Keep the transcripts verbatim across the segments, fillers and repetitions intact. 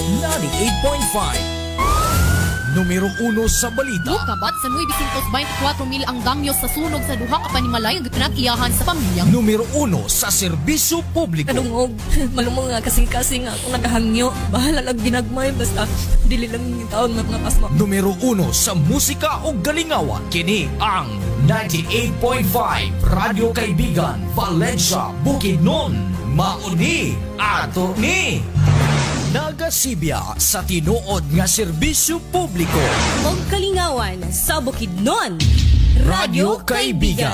ninety-eight point five. Numero uno sa balita. Mukabat sa nueve twenty-four mil ang damyo sa sunog sa duha ka panimalay nga pinag-iyahan sa pamilya. Numero uno sa serbisyo publiko. Kadungog, malumong nga kasing-kasing ako nagahangyo. Bahala lang ginagmay, basta dili lang yung taon mga pasma. Numero uno sa musika o galingawan. Kini ang ninety-eight point five Radio Kaibigan, Valencia, Bukidnon. Mauni ato ni nagasibya sa tinuod nga serbisyo publiko. Og kalingawan sa Bukidnon, Radio Kaibigan.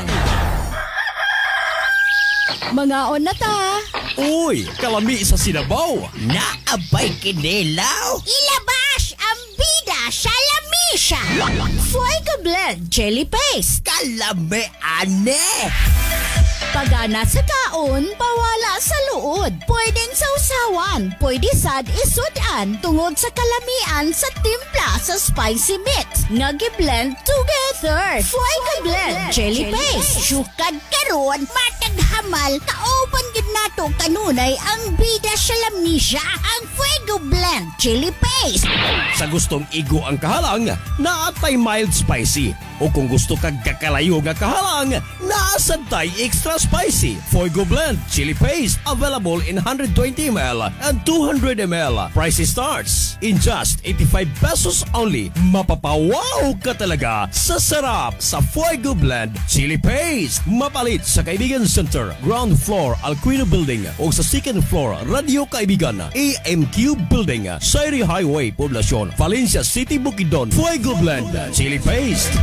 Mga on na ta. Uy, kalami sa Sinabaw. Naabay kinilaw. Ilabas ang bida sa lamisa. Fuego Blend Jelly Paste. Kalami ane. Pagana sa kaon, pawala sa luod. Pwedeng sausawan, pwede sad isudan tungod sa kalamian sa timpla sa spicy mix. Nagi-blend together. Fuego Blend Jelly Paste. Sukad karon, matag hamal, kaoban gid nato kanunay ang bida sa lamisa, ang Fuego Blend Jelly Paste. Sa gustong igo ang kahalang, naatay mild spicy. O kung gusto kag kakalayo nga kahalang, naasantay extra spicy. Fuego Blend Chili Paste available in one hundred twenty milliliters and two hundred milliliters. Price starts in just eighty-five pesos only. Mapapawaw ka talaga sa sarap sa Fuego Blend Chili Paste. Mapalit sa Kaibigan Center, ground floor Alquino Building o sa second floor Radio Kaibigan, A M Q Building, Sairi Highway, Poblacion, Valencia City, Bukidnon. Fuego Blend Chili Paste.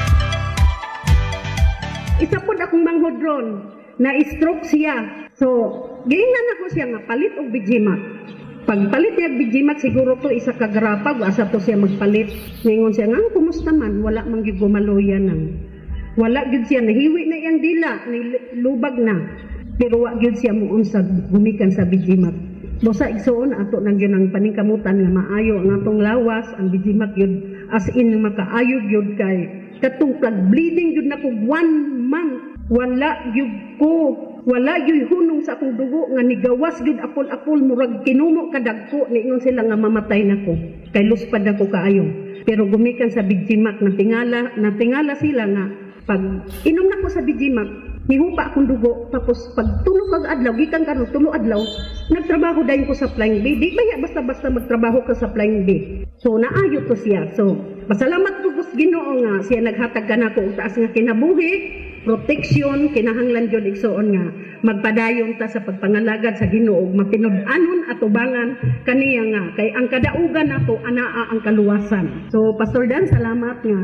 Isa po akong manghodron na stroke siya. So, giingnan ako siya nga palit og Bijimat. Pag palit niya Bijimat, siguro to isa kagrapag, asa to siya magpalit. Ngayon siya nga, kumusta man, wala man gyud gumaluya nang. Wala gyud siya, nahiwi na iyang dila, nilubag na. Pero wa gyud siya muon sa gumikan sa Bijimat. Bosa igsoon ato nang yun ang paningkamutan nga maayo ang atong lawas, ang Bijimat yun, as in makaayo yun kay katong pag-bleeding yun na ko one month. Wala yun ko. Wala yun hunong sa akong dugo nga nigawas yun apol-apol murag kinumo kadagko. Niingon sila nga mamatay na ko. Kay luspad na ko kaayo. Pero gumikan sa Bijimat, natingala, natingala sila nga pag inom na ko sa Bijimat, nihupa akong dugo. Tapos pag tulog kag adlaw, gikan karon tulo adlaw, nagtrabaho dayon ko sa Flying B. Di baya basta-basta magtrabaho ka sa Flying B. So naayo to siya. So pasalamat ko sa Ginoo nga siya naghatag kanako og taas nga kinabuhi, protection, kinahanglan jud igsoon nga magpadayon ta sa pagpangalagad sa Ginoo ug matinud-anon atubangan kaniya nga kay ang kadaugan nato anaa ang kaluwasan. So Pastor Dan, salamat nga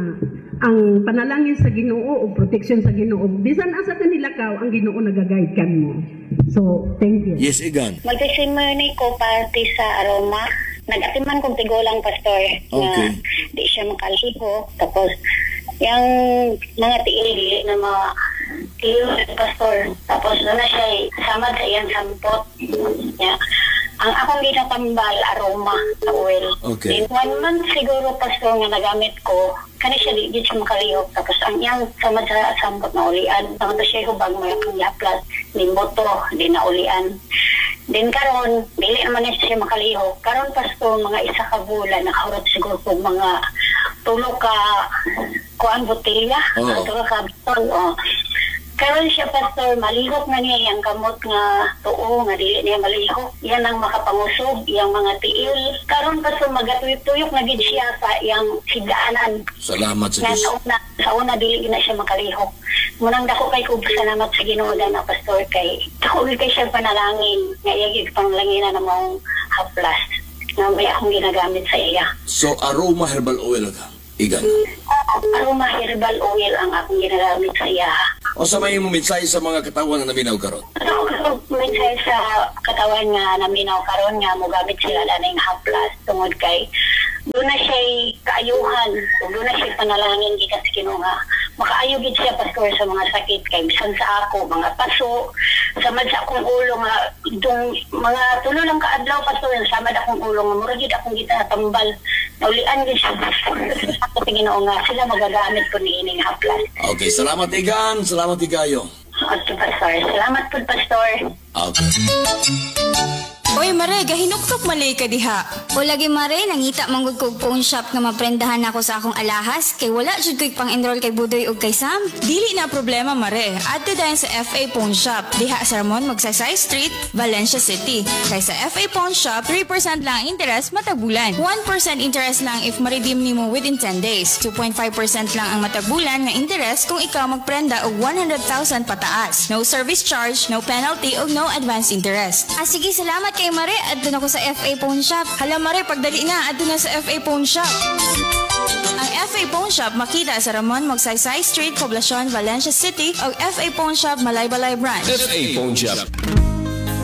ang panalangin sa Ginoo ug protection sa Ginoo. Bisan asa kanilakaw ang Ginoo nagaguide kanmo. So thank you. Yes, Igan. Mag-testimony ko parte sa aroma. Nag-atiman kong tigulang pastor Okay. na di siya makaliho. Tapos, yung mga tiili na mga tiyo pastor. Tapos, doon na siya samad sa iyang sampot. Yeah. Ang akong ginatambal, aroma sa oil. Okay. In one month siguro pastor nga nagamit ko, kani siya di, di siya makalihok. Tapos, ang iyang samad sa sampot na ulian. Tapos siya hubang mo yung yaplas, di moto, di na ulian. Din karon dili naman na siya makaliho. Karon pasto mga isa ka bulan nakahurot siguro po mga tulo ka kuan botelya, oh. tulo ka botol. Oh. Karon siya pastor malihok na niya yung gamot nga tuo nga dili niya malihok. Yan ang makapangusog yang mga tiil. Karon pastor magatuyok-tuyok na gid siya sa yang higaanan. Salamat sa Diyos. Sa una, sa una dili na siya makalihok. Munang dako kay ko salamat sa Ginoo na pastor kay ako kay siya panalangin nga iyagig panglangina na mong haplas nga may akong ginagamit sa iya. So, aroma herbal oil ka, Igan. Aroma herbal oil ang akong ginagamit sa iya. O sa may mo mensahe sa mga katawan na naminaw karon? Ano ko mensahe sa katawan nga naminaw karon nga mogamit sila na ng haplas tungod kay doon na siya kaayuhan, doon na siya panalangin gikan sa Ginoo nga makaayo gid siya pastor sa mga sakit kay bisan sa ako mga paso samad sa akong ulo nga itong mga tulo lang kaadlaw pastor samad akong ulo nga mura gid akong gitatambal naulian gid siya sa Ginoo nga sila magagamit ko niining haplas. Okay, salamat Igan, salamat Igayo. Okay, pastor. Salamat po, pastor. Okay. Oy Mare, gahinuktok malay ka diha. O lagi Mare, nangita manggod kog phone shop nga maprendahan ako sa akong alahas kay wala jud ko'y pang-enroll kay Budoy ug kay Sam. Dili na problema Mare. Adto dayon sa F A Phone Shop. Diha sa Ramon Magsaysay Street, Valencia City. Kay sa F A Phone Shop, three percent lang ang interest matag bulan. one percent interest lang if ma-redeem nimo within ten days. two point five percent lang ang matag bulan nga interest kung ikaw magprenda og one hundred thousand pataas. No service charge, no penalty ug no advance interest. Ah sige, salamat kay Mare. Adto na ko sa F A Phone Shop. Hala Mare, pagdali na adto na sa F A Phone Shop. Ang F A Phone Shop makita sa Ramon Magsaysay Street, Poblacion, Valencia City o F A Phone Shop Malaybalay Branch. F A Phone Shop.